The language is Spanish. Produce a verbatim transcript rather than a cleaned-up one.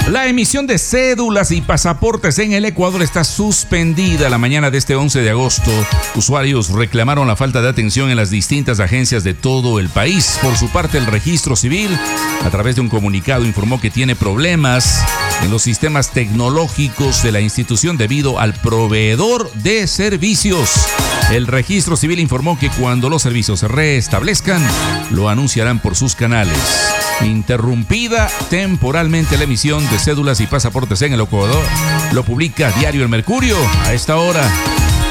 La emisión de cédulas y pasaportes en el Ecuador está suspendida. La mañana de este once de agosto, usuarios reclamaron la falta de atención en las distintas agencias de todo el país. Por su parte, el Registro Civil, a través de un comunicado, informó que tiene problemas en los sistemas tecnológicos de la institución debido al proveedor de servicios. El Registro Civil informó que cuando los servicios se restablezcan, lo anunciarán por sus canales. Interrumpida temporalmente la emisión de cédulas y pasaportes en el Ecuador. Lo publica Diario El Mercurio a esta hora.